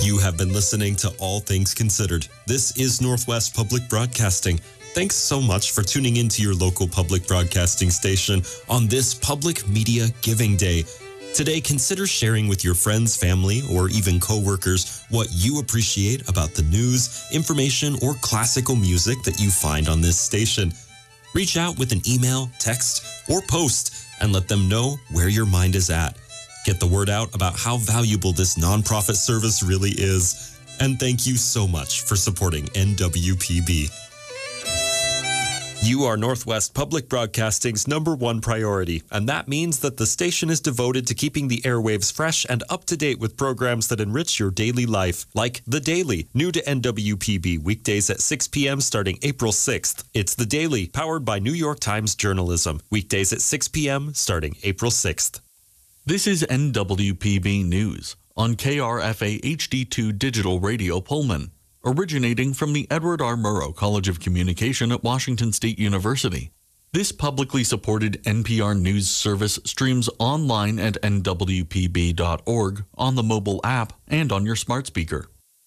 You have been listening to All Things Considered. This is Northwest Public Broadcasting. Thanks so much for tuning into your local public broadcasting station on this Public Media Giving Day. Today, consider sharing with your friends, family, or even coworkers what you appreciate about the news, information, or classical music that you find on this station. Reach out with an email, text, or post and let them know where your mind is at. Get the word out about how valuable this nonprofit service really is. And thank you so much for supporting NWPB. You are Northwest Public Broadcasting's #1 priority, and that means that the station is devoted to keeping the airwaves fresh and up to date with programs that enrich your daily life, like The Daily, new to NWPB, weekdays at 6 p.m. starting April 6th. It's The Daily, powered by New York Times Journalism, weekdays at 6 p.m. starting April 6th. This is NWPB News on KRFA HD2 Digital Radio Pullman, originating from the Edward R. Murrow College of Communication at Washington State University. This publicly supported NPR News service streams online at nwpb.org, on the mobile app, and on your smart speaker.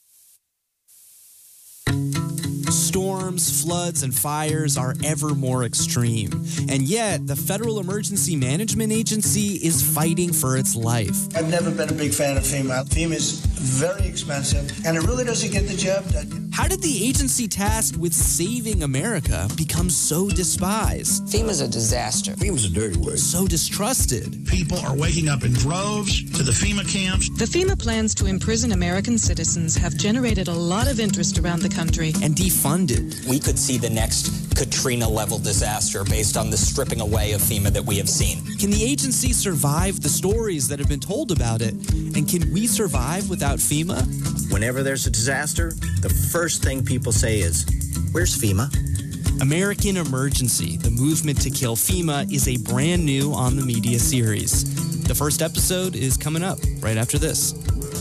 Storms, floods, and fires are ever more extreme. And yet, the Federal Emergency Management Agency is fighting for its life. I've never been a big fan of FEMA. FEMA is very expensive, and it really doesn't get the job done. How did the agency tasked with saving America become so despised? FEMA's a disaster. FEMA's a dirty word. So distrusted? People are waking up in droves to the FEMA camps. The FEMA plans to imprison American citizens have generated a lot of interest around the country. And defunded. We could see the next Katrina-level disaster based on the stripping away of FEMA that we have seen. Can the agency survive the stories that have been told about it? And can we survive without FEMA? Whenever there's a disaster, the first thing people say is, "Where's FEMA?" American Emergency, the movement to kill FEMA, is a brand new On the Media series. The first episode is coming up right after this.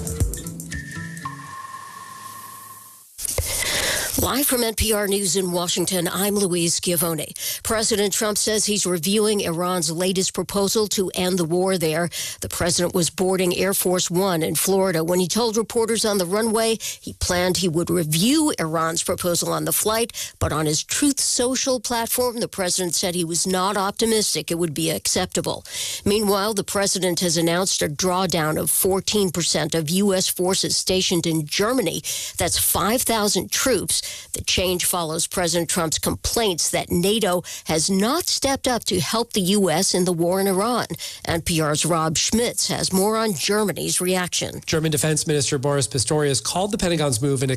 Live from NPR News in Washington, I'm Louise Schiavone. President Trump says he's reviewing Iran's latest proposal to end the war there. The president was boarding Air Force One in Florida when he told reporters on the runway he planned he would review Iran's proposal on the flight. But on his Truth Social platform, the president said he was not optimistic it would be acceptable. Meanwhile, the president has announced a drawdown of 14% of U.S. forces stationed in Germany. That's 5,000 troops. The change follows President Trump's complaints that NATO has not stepped up to help the U.S. in the war in Iran. NPR's Rob Schmitz has more on Germany's reaction. German Defense Minister Boris Pistorius called the Pentagon's move an